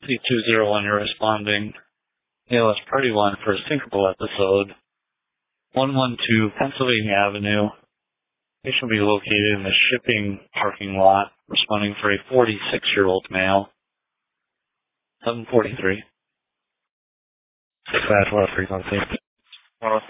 C201, you're responding. ALS Party 1 for a syncopal episode. 112 Pennsylvania Avenue. Patient will be located in the shipping parking lot, responding for a 46-year-old male. 743. 6-103 on scene.